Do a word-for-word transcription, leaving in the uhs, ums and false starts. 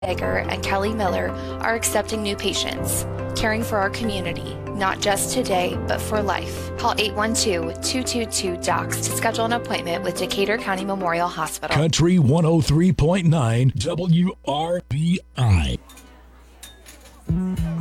Egger and Kelly Miller are accepting new patients, caring for our community, not just today, but for life. Call eight one two, two two two, D O C S to schedule an appointment with Decatur County Memorial Hospital. Country one oh three point nine W R B I.